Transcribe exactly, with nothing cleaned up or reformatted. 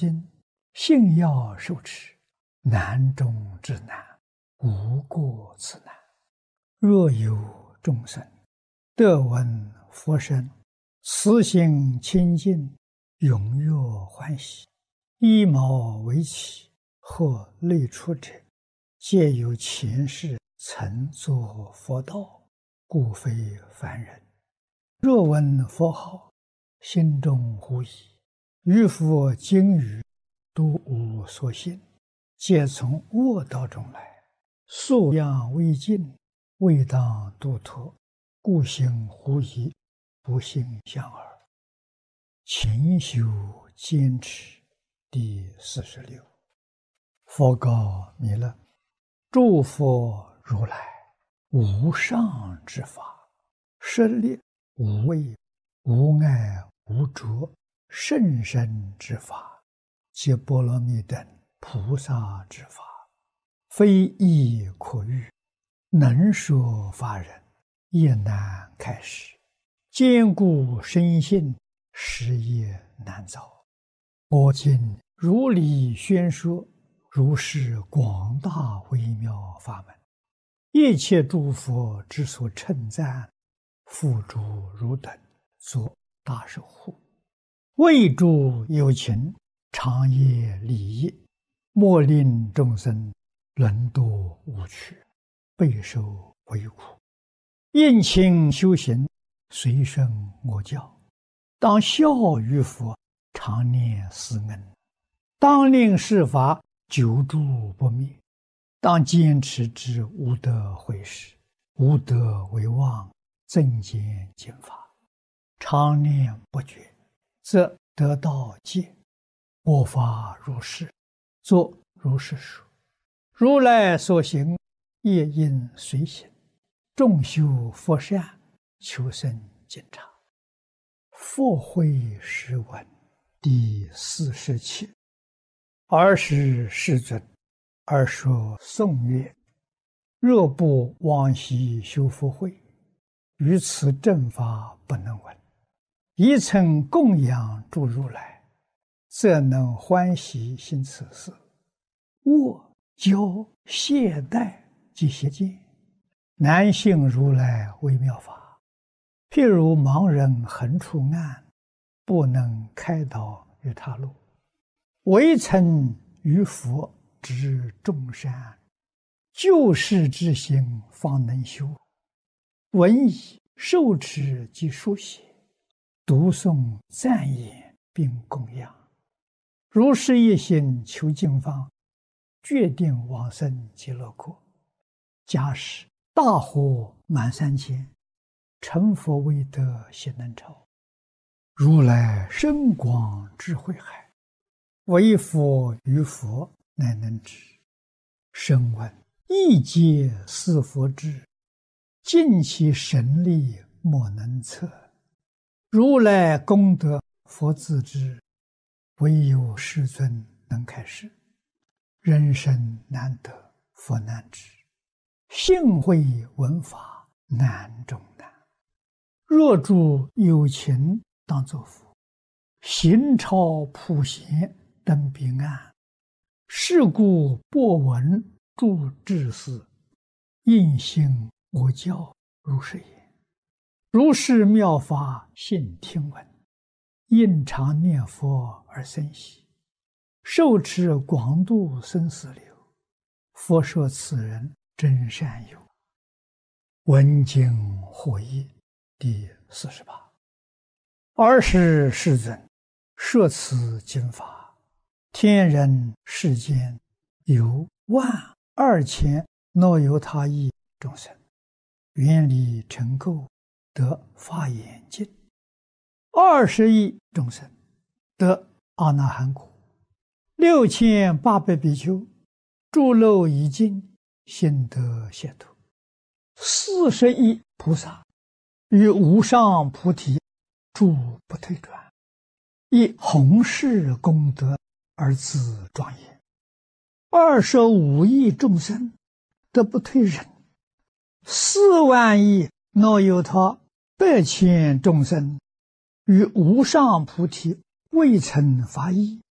经，信要受持，难中之难，无过此难。若有众生得闻佛声，慈心清净，踊跃欢喜，依毛为起，或类出者，皆有前世曾作佛道，故非凡人。若闻佛号，心中狐疑，于佛经语都无所信，皆从恶道中来，素养未尽，未当度脱，故行狐疑，不信相耳。勤修坚持。第四十六。佛告弥勒：诸佛如来无上之法，舍利无畏无碍无着甚深之法，皆波罗蜜等菩萨之法，非易可喻，能说法人亦难开示，坚固深信，实业难遭。我今如理宣说，如是广大微妙法门，一切诸佛之所称赞，付诸汝等作大守护，为诸有情，长夜利益，莫令众生沦堕无趣，备受为苦。应勤修行，随顺我教，当效于佛，常念思恩，当令世法久住不灭，当坚持之无德毁事，无德为妄，增减减法，常念不绝，则得道戒。我法如是，作如是说。如来所行，业应随行，众修佛善，求生净察。佛慧诗文第四十七。尔时世尊，尔说颂曰：若不往昔修福慧，于此正法不能闻。一曾供养诸如来，则能欢喜行此事。我教懈怠及邪见，难信如来微妙法。譬如盲人横出暗，不能开导于他路，唯曾于佛知众善，救世之心方能修。闻已受持及书写，读诵赞言并供养，如是一心求经方，决定往生极乐国。假使大火满三千，成佛未得悉能超。如来深广智慧海，唯佛于佛乃能知。声闻一皆似佛智，尽其神力莫能测。如来功德佛自知，唯有世尊能开示。人生难得佛难知，信会闻法难中难。若诸有情当作佛，行超普贤登彼岸。是故播闻诸智士，应信我教如是言。如是妙法信听闻，应常念佛而生喜，受持广度生死流。佛说此人真善友。闻经获益第四十八。尔时世尊，摄此经法，天人世间有万二千若有他亿众生，愿力成垢，得法眼净；二十亿众生得阿那含果；六千八百比丘诸漏已尽，心得解脱；四十亿菩萨与无上菩提诸不退转，以弘誓功德而自庄严；二十五亿众生得不退忍；四万亿若有他百千众生与无上菩提未曾发意，